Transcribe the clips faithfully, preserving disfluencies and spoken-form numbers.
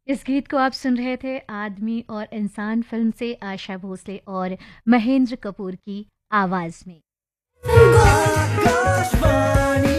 इस गीत को आप सुन रहे थे आदमी और इंसान फ़िल्म से आशा भोसले और महेंद्र कपूर की आवाज़ में। आकाशवाणी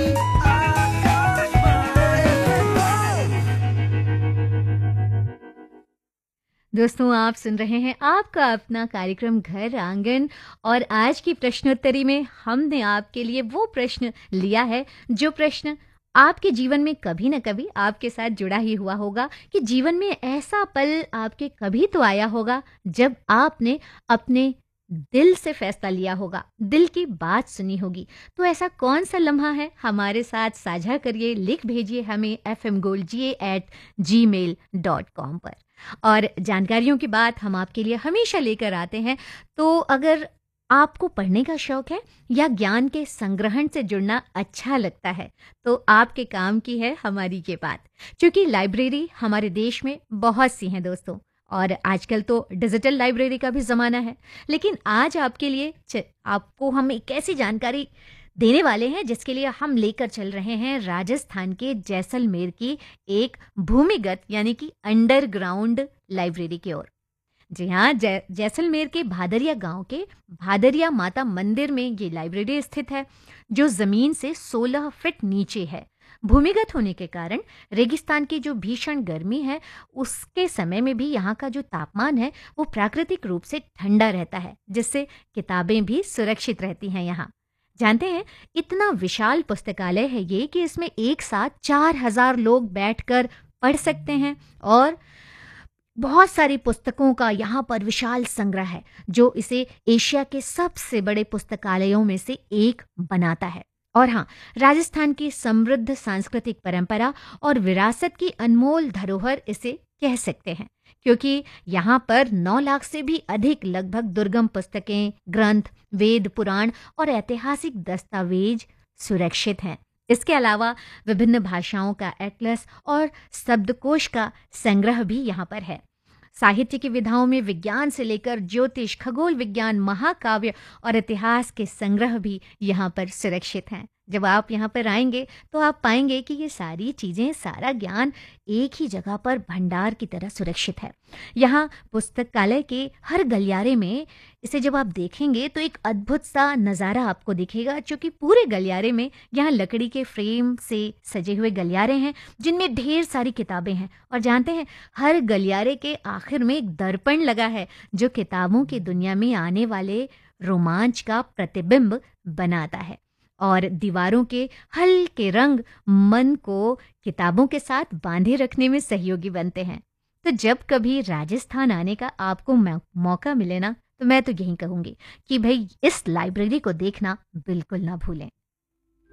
दोस्तों आप सुन रहे हैं आपका अपना कार्यक्रम घर आंगन और आज की प्रश्नोत्तरी में हमने आपके लिए वो प्रश्न लिया है जो प्रश्न आपके जीवन में कभी न कभी आपके साथ जुड़ा ही हुआ होगा कि जीवन में ऐसा पल आपके कभी तो आया होगा जब आपने अपने दिल से फैसला लिया होगा, दिल की बात सुनी होगी। तो ऐसा कौन सा लम्हा है हमारे साथ साझा करिए, लिख भेजिए हमें एफ एम गोल्ड जी ए एट जी मेल डॉट कॉम पर। और जानकारियों की बात हम आपके लिए हमेशा लेकर आते हैं। तो अगर आपको पढ़ने का शौक है या ज्ञान के संग्रहण से जुड़ना अच्छा लगता है तो आपके काम की है हमारी ये बात, क्योंकि लाइब्रेरी हमारे देश में बहुत सी हैं दोस्तों। और आजकल तो डिजिटल लाइब्रेरी का भी ज़माना है, लेकिन आज आपके लिए च- आपको हम एक ऐसी जानकारी देने वाले हैं जिसके लिए हम लेकर चल रहे हैं राजस्थान के जैसलमेर की एक भूमिगत यानी कि अंडरग्राउंड लाइब्रेरी की ओर। जी हाँ, जै, जैसलमेर के भादरिया गांव के भादरिया माता मंदिर में ये लाइब्रेरी स्थित है, जो जमीन से सोलह फीट नीचे है। भूमिगत होने के कारण रेगिस्तान की जो भीषण गर्मी है उसके समय में भी यहाँ का जो तापमान है वो प्राकृतिक रूप से ठंडा रहता है, जिससे किताबें भी सुरक्षित रहती हैं यहाँ। जानते हैं, इतना विशाल पुस्तकालय है ये कि इसमें एक साथ चार हजार लोग बैठकर पढ़ सकते हैं और बहुत सारी पुस्तकों का यहाँ पर विशाल संग्रह है, जो इसे एशिया के सबसे बड़े पुस्तकालयों में से एक बनाता है। और हाँ, राजस्थान की समृद्ध सांस्कृतिक परंपरा और विरासत की अनमोल धरोहर इसे कह सकते हैं, क्योंकि यहाँ पर नौ लाख से भी अधिक लगभग दुर्गम पुस्तकें, ग्रंथ, वेद, पुराण और ऐतिहासिक दस्तावेज सुरक्षित हैं। इसके अलावा विभिन्न भाषाओं का एटलस और शब्दकोश का संग्रह भी यहाँ पर है। साहित्य की विधाओं में विज्ञान से लेकर ज्योतिष, खगोल विज्ञान, महाकाव्य और इतिहास के संग्रह भी यहाँ पर सुरक्षित हैं। जब आप यहाँ पर आएंगे तो आप पाएंगे कि ये सारी चीजें, सारा ज्ञान एक ही जगह पर भंडार की तरह सुरक्षित है। यहाँ पुस्तकालय के हर गलियारे में इसे जब आप देखेंगे तो एक अद्भुत सा नज़ारा आपको दिखेगा, क्योंकि पूरे गलियारे में यहाँ लकड़ी के फ्रेम से सजे हुए गलियारे हैं जिनमें ढेर सारी किताबें हैं। और जानते हैं, हर गलियारे के आखिर में एक दर्पण लगा है जो किताबों की दुनिया में आने वाले रोमांच का प्रतिबिंब बनाता है। और दीवारों के हल्के रंग मन को किताबों के साथ बांधे रखने में सहयोगी बनते हैं। तो जब कभी राजस्थान आने का आपको मौ- मौका मिले ना, तो मैं तो यही कहूंगी कि भाई इस लाइब्रेरी को देखना बिल्कुल ना भूलें।